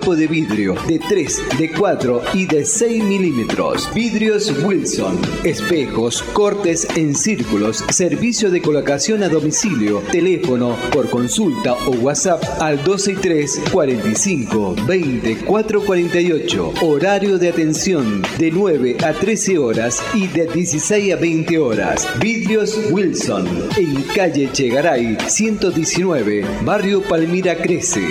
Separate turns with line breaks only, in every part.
tipo de vidrio, de 3, de 4 y de 6 milímetros. Vidrios Wilson, espejos, cortes en círculos, servicio de colocación a domicilio, teléfono por consulta o WhatsApp al 263 45 20 448. Horario de atención de 9 a 13 horas y de 16 a 20 horas. Vidrios Wilson, en calle Chegaray 119, barrio Palmira Crece.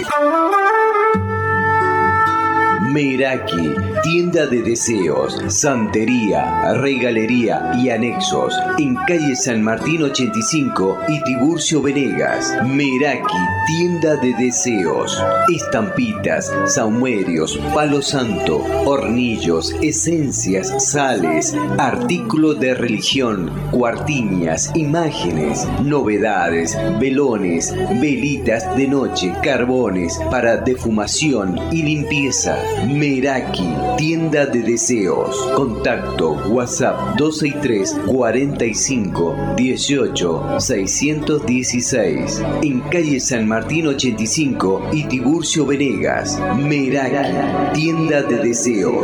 Meraki, tienda de deseos, santería, regalería y anexos, en calle San Martín 85 y Tiburcio Venegas. Meraki, tienda de deseos, estampitas, saumerios, palo santo, hornillos, esencias, sales, artículos de religión, cuartiñas, imágenes, novedades, velones, velitas de noche, carbones para defumación y limpieza. Meraki, tienda de deseos. Contacto WhatsApp 263 45 18 616. En calle San Martín 85 y Tiburcio Venegas. Meraki, tienda de deseos.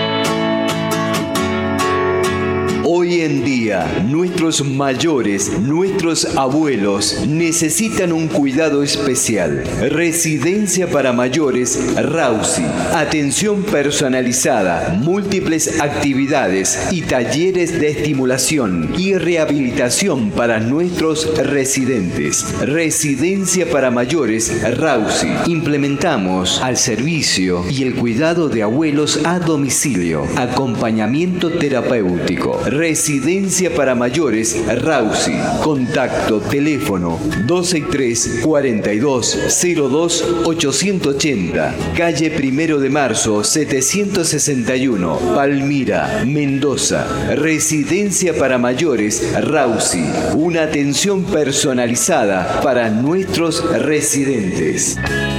Hoy en día, nuestros mayores, nuestros abuelos, necesitan un cuidado especial. Residencia para mayores Rausi. Atención personalizada, múltiples actividades y talleres de estimulación y rehabilitación para nuestros residentes. Residencia para mayores Rausi. Implementamos al servicio y el cuidado de abuelos a domicilio. Acompañamiento terapéutico. Residencia para mayores Rausi. Contacto teléfono 263 42 02 880. Calle 1 de Marzo 761, Palmira, Mendoza. Residencia para mayores Rausi. Una atención personalizada para nuestros residentes.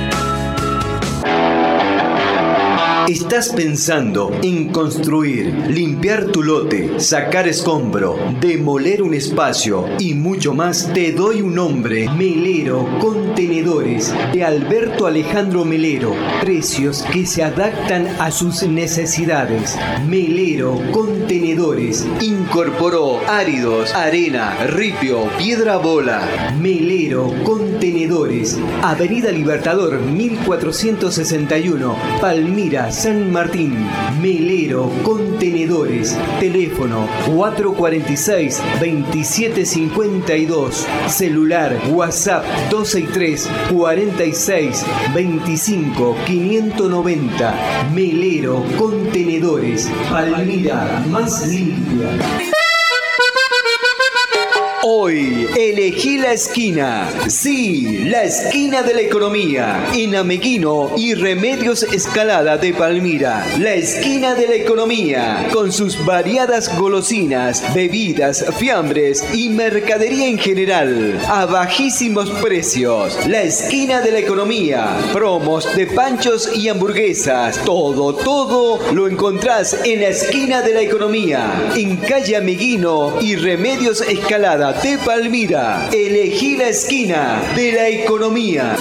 ¿Estás pensando en construir, limpiar tu lote, sacar escombro, demoler un espacio y mucho más? Te doy un nombre: Melero Contenedores, de Alberto Alejandro Melero. Precios que se adaptan a sus necesidades. Melero Contenedores. Incorporó áridos, arena, ripio, piedra bola. Melero Contenedores. Avenida Libertador 1461, Palmira, San Martín. Melero Contenedores. Teléfono 446-2752. Celular WhatsApp 263 46 25 590. Melero Contenedores. Palmira más limpia. Hoy elegí la esquina, sí, la esquina de la economía, en Ameguino y Remedios Escalada de Palmira. La esquina de la economía, con sus variadas golosinas, bebidas, fiambres y mercadería en general, a bajísimos precios. La esquina de la economía, promos de panchos y hamburguesas, todo lo encontrás en la esquina de la economía, en calle Ameguino y Remedios Escalada de Palmira. Elegí la esquina de la economía.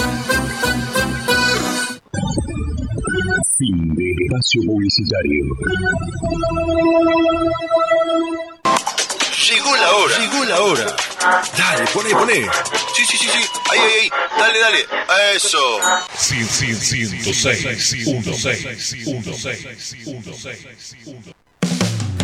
Fin de espacio publicitario.
Llegó la hora. Dale, poné. Sí. Ahí. Dale. Eso.
106.1.